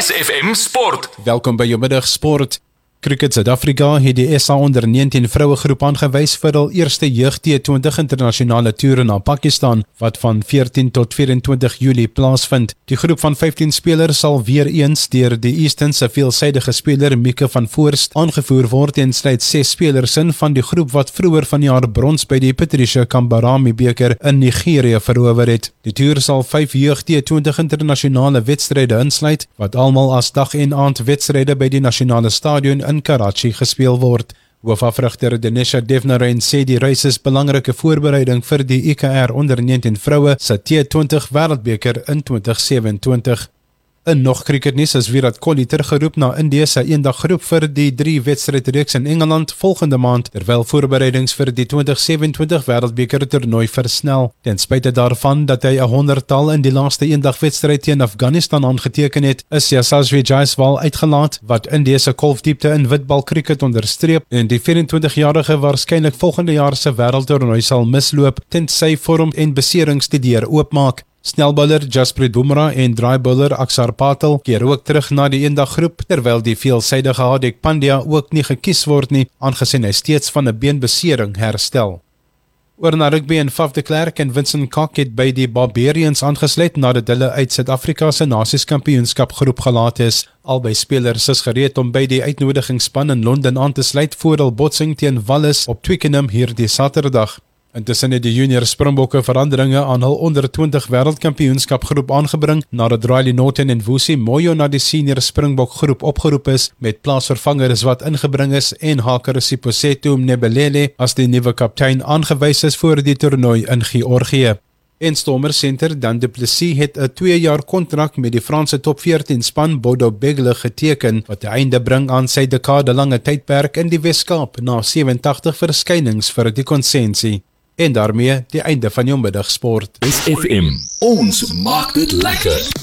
SFM Sport. Welkom by jou middag sport. Cricket Suid-Afrika het die SA onder 19 vroue groep aangewys vir hul eerste jeug T20 internasionale toer na Pakistan wat van 14 tot 24 Julie plaasvind. Die groep van 15 spelers sal weer eens deur die Eastern se veelsidige speler Mieke van Voorst aangevoer word en sluit 6 spelers in van die groep wat vroeër vanjaar brons by die Patricia Kambarami beker in Nigerië verower het. Die toer sal 5 jeug T20 internasionale wedstryde insluit wat almal as dag en aand wedstryde by die nasionale stadion in Karachi gespeel word. Hoofafrigter Denisha Devnarain sê die reis is belangrike voorbereiding vir die IKR onder 19 vroue se T20 wêreldbeker in 2027. In nog cricketnuus is Virat Kohli teruggeroep na Indië se eendaggroep vir die 3 wedstrydreeks in Engeland volgende maand, terwyl voorbereidings vir die 2027 wêreldbeker toernooi versnel. Ten spyte daarvan dat hy 100-tal in die laaste eendagwedstryd teen Afghanistan aangeteken het, is Yashasvi Jaiswal uitgelaat, wat Indië se kolfdiepte in witbal cricket onderstreep en die 24-jarige waarskynlik volgende jaar se wêreldtoernooi sal misloop tensy vorm en beserings die deur oopmaak. Snelbouler Jasprit Bumrah en draaibouler Akshar Patel keer ook terug na die eendaggroep, terwyl die veelsidige Hardik Pandya ook nie gekies word nie, aangesien hy steeds van 'n beenbesering herstel. Oor na rugby en Faf de Klerk en Vincent Kok het by die Barbarians aangesluit nadat hulle uit Suid-Afrika se Nasies-kampioenskap groep gelaat is. Albei spelers is gereed om by die uitnodigingsspan in Londen aan te sluit voor hul botsing teen Wallis op Twickenham hierdie Saterdag. Intussen het die junior Springbokke veranderinge aan hul onder 20 wêreldkampioenskap groep aangebring nadat Riley Norton en Vusi Moyo na die senior Springbok groep opgeroep is met plaasvervangers wat ingebring is en Haker Siposetu Mnebelele as die nuwe kaptein aangewys is vir die toernooi in Georgië. En Stormer Center Dan du Plessis het 'n 2-jaar kontrak met die Franse top 14 span Bordeaux Bègles geteken wat 'n einde bring aan sy dekadelange tydperk in die Weskaap na 87 verskynings vir die konsensie. En daarmee die einde van jou middagsport. SFM, ons maak dit lekker.